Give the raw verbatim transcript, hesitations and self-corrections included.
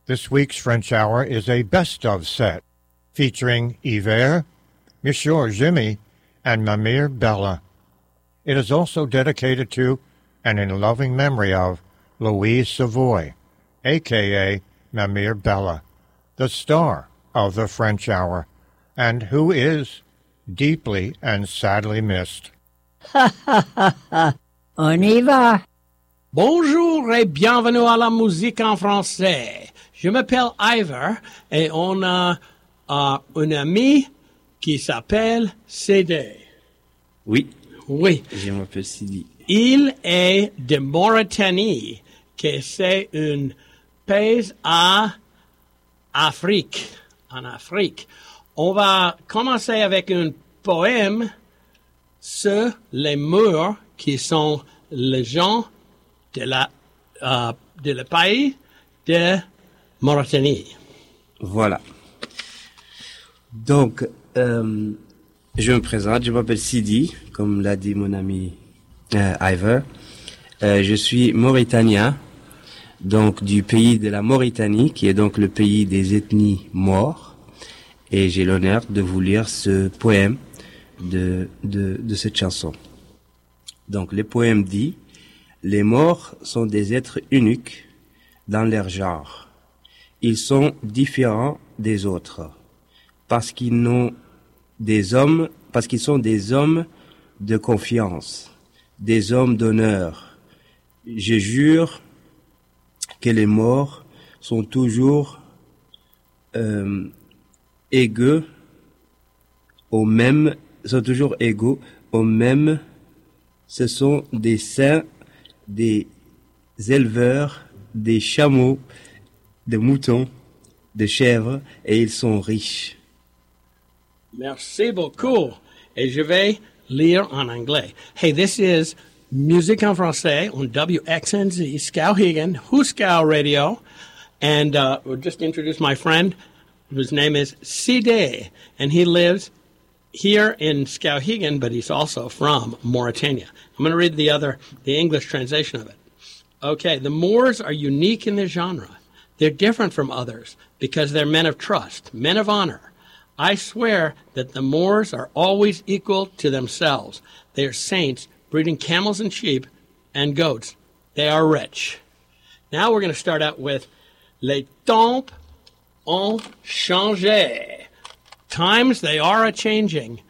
This week's French Hour is a best-of set featuring Yver, Monsieur Jimmy, and Mamire Bella. It is also dedicated to and in loving memory of Louise Savoy, a k a. Mamire Bella, the star of the French Hour, and who is deeply and sadly missed. Ha ha ha ha! On y va! Bonjour et bienvenue à la musique en français. Je m'appelle Yver et on a uh, un ami qui s'appelle Sidi. Oui. Oui. Je m'appelle Sidi. Il est de Mauritanie, que c'est un pays à Afrique, en Afrique. On va commencer avec un poème sur les murs qui sont les gens de la uh, de le pays de Mauritanie. Voilà. Donc, euh, je me présente, je m'appelle Sidi, comme l'a dit mon ami euh, Yver. Euh, je suis mauritanien, donc du pays de la Mauritanie, qui est donc le pays des ethnies maures. Et j'ai l'honneur de vous lire ce poème de, de, de cette chanson. Donc, le poème dit: les Maures sont des êtres uniques dans leur genre. Ils sont différents des autres parce qu'ils n'ont des hommes, parce qu'ils sont des hommes de confiance, des hommes d'honneur. Je jure que les Maures sont toujours euh, égaux au même, sont toujours égaux au même. Ce sont des saints, des éleveurs, des chameaux, des moutons, des chèvres, et ils sont riches. Merci beaucoup. Et je vais lire en anglais. Hey, this is Musique en français on W X N Z, Skowhegan, Huskow Radio. And uh, we'll just introduce my friend, whose name is Sidi, and he lives here in Skowhegan, but he's also from Mauritania. I'm going to read the other, the English translation of it. Okay, the Moors are unique in their genre. They're different from others because they're men of trust, men of honor. I swear that the Moors are always equal to themselves. They are saints breeding camels and sheep and goats. They are rich. Now we're going to start out with Les temps ont changé. Times, they are a-changing.